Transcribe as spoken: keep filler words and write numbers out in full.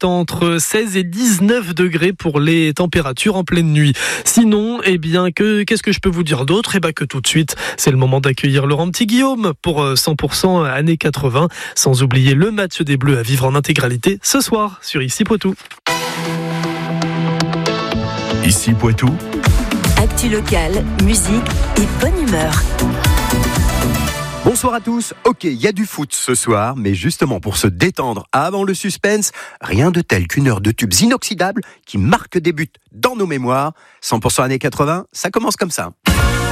est entre seize et dix-neuf degrés pour les températures en pleine nuit. Sinon, eh bien, que, qu'est-ce que je peux vous dire d'autre? Eh bien, que tout de suite, c'est le moment d'accueillir Laurent Petit-Guillaume pour cent pour cent années quatre-vingts. Sans oublier le match des Bleus à vivre en intégralité ce soir sur Ici Poitou. Ici Poitou. Actu locale, musique et bonne humeur. Bonsoir à tous. Ok, il y a du foot ce soir, mais justement pour se détendre avant le suspense, rien de tel qu'une heure de tubes inoxydables qui marquent des buts dans nos mémoires. cent pour cent années quatre-vingts, ça commence comme ça.